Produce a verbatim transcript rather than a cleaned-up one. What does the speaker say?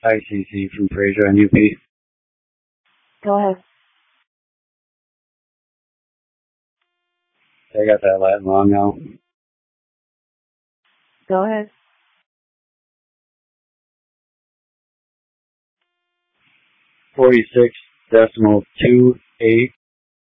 Hi, C C from Fraser on U P. Go ahead. I got that lat long now. Go ahead. Forty-six decimal two eight